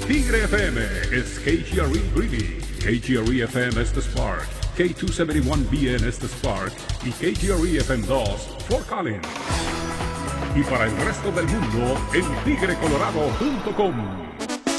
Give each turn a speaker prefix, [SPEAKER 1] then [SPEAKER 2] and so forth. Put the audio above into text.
[SPEAKER 1] Tigre FM is KGRE Greeley, KGRE FM es the Spark, K271BN es the Spark y KGRE FM 2 Fort Collins. Y para el resto del mundo en tigrecolorado.com.